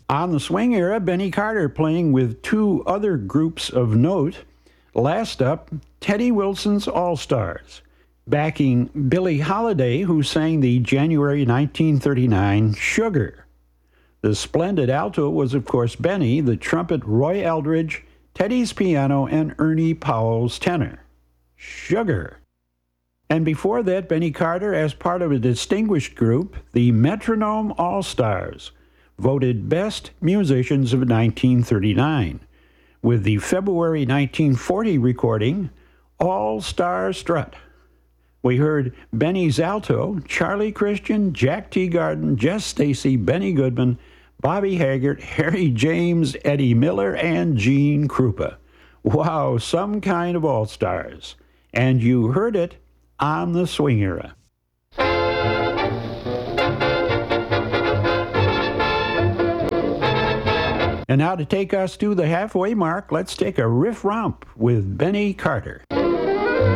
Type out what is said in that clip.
On the swing era, Benny Carter playing with two other groups of note. Last up, Teddy Wilson's All-Stars, backing Billie Holiday, who sang the January 1939 Sugar. The splendid alto was, of course, Benny, the trumpet Roy Eldridge, Teddy's piano, and Ernie Powell's tenor. Sugar. And before that, Benny Carter, as part of a distinguished group, the Metronome All-Stars, voted Best Musicians of 1939, with the February 1940 recording, All-Star Strut. We heard Benny's alto, Charlie Christian, Jack Teagarden, Jess Stacy, Benny Goodman, Bobby Haggart, Harry James, Eddie Miller, and Gene Krupa. Wow, some kind of all-stars. And you heard it on the swing era. And now to take us to the halfway mark, let's take a riff romp with Benny Carter.